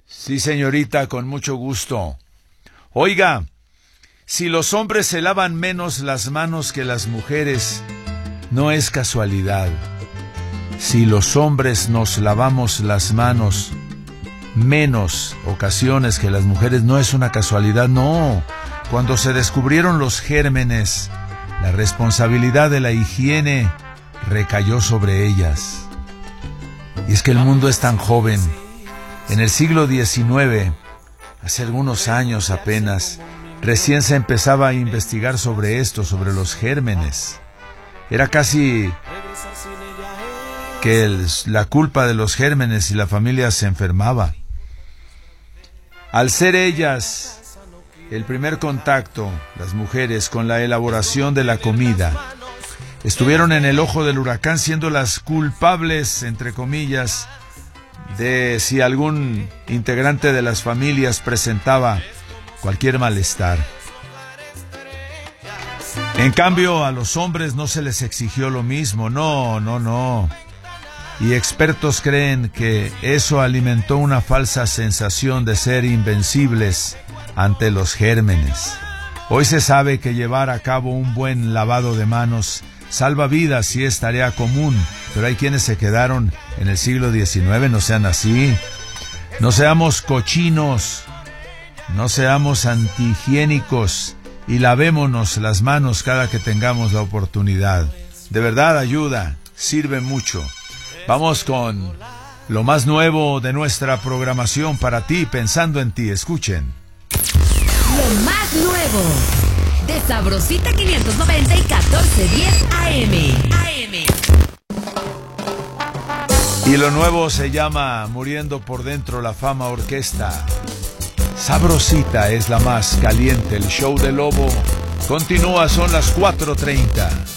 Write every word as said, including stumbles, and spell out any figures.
Sí, señorita, con mucho gusto. Oiga, si los hombres se lavan menos las manos que las mujeres, no es casualidad. Si los hombres nos lavamos las manos menos ocasiones que las mujeres, no es una casualidad, no. Cuando se descubrieron los gérmenes, la responsabilidad de la higiene recayó sobre ellas. Y es que el mundo es tan joven. En el siglo diecinueve, hace algunos años apenas, recién se empezaba a investigar sobre esto, sobre los gérmenes. Era casi que el, la culpa de los gérmenes y la familia se enfermaba. Al ser ellas el primer contacto, las mujeres, con la elaboración de la comida, estuvieron en el ojo del huracán, siendo las culpables, entre comillas, de si algún integrante de las familias presentaba cualquier malestar. En cambio, a los hombres no se les exigió lo mismo, no, no, no. Y expertos creen que eso alimentó una falsa sensación de ser invencibles ante los gérmenes. Hoy se sabe que llevar a cabo un buen lavado de manos salva vidas y es tarea común, pero hay quienes se quedaron en el siglo diecinueve, no sean así. No seamos cochinos, no seamos antihigiénicos y lavémonos las manos cada que tengamos la oportunidad. De verdad ayuda, sirve mucho. Vamos con lo más nuevo de nuestra programación para ti, pensando en ti. Escuchen. Lo más nuevo de Sabrosita quinientos noventa y catorce diez A M. A M. Y lo nuevo se llama Muriendo por Dentro, la Fama Orquesta. Sabrosita es la más caliente, el show de Lobo. Continúa, son las cuatro treinta.